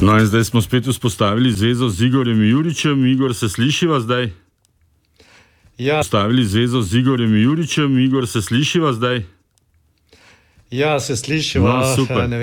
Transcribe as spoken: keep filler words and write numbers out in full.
No in zdaj smo spet vzpostavili zvezo z Igorjem Juričem. Igor, se slišiva zdaj? Ja. Vzpostavili zvezo z Igorjem Juričem. Igor, se slišiva zdaj? Ja, se slišiva. No, super. Ne